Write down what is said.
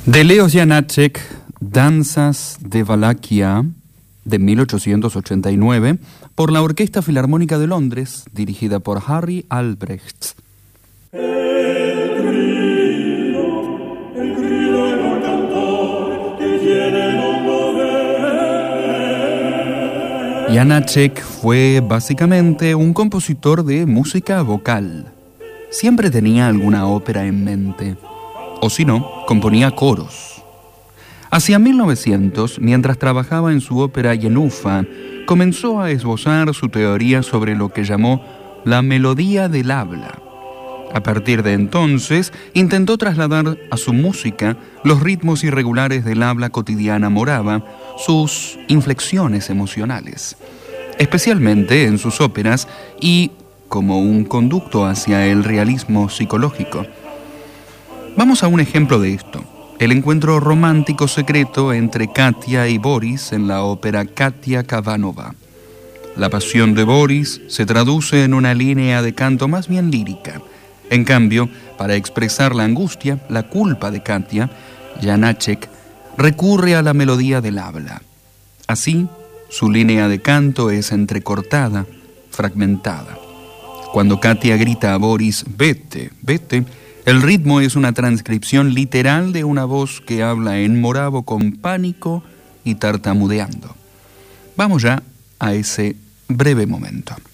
De Leos Janáček, Danzas de Valaquia, de 1889, por la Orquesta Filarmónica de Londres, dirigida por Harry Albrecht. Janáček fue básicamente un compositor de música vocal. Siempre tenía alguna ópera en mente, o si no, componía coros. Hacia 1900, mientras trabajaba en su ópera Yenufa, comenzó a esbozar su teoría sobre lo que llamó la melodía del habla. A partir de entonces, intentó trasladar a su música los ritmos irregulares del habla cotidiana morava, sus inflexiones emocionales, especialmente en sus óperas y como un conducto hacia el realismo psicológico. Vamos a un ejemplo de esto: el encuentro romántico secreto entre Katia y Boris en la ópera Katia Kavanova. La pasión de Boris se traduce en una línea de canto más bien lírica. En cambio, para expresar la angustia, la culpa de Katia, Janáček recurre a la melodía del habla. Así, su línea de canto es entrecortada, fragmentada. Cuando Katia grita a Boris, vete, vete, el ritmo es una transcripción literal de una voz que habla en moravo con pánico y tartamudeando. Vamos ya a ese breve momento.